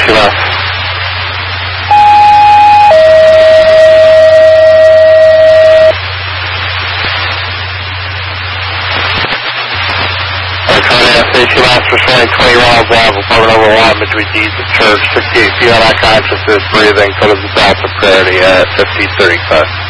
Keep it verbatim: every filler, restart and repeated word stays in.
station left. Station Master Swing, twenty miles Bravo, coming over one between Deeds and Church, sixty-eight feet on consciousness, breathing, put of the Delta priority at fifteen thirty-five.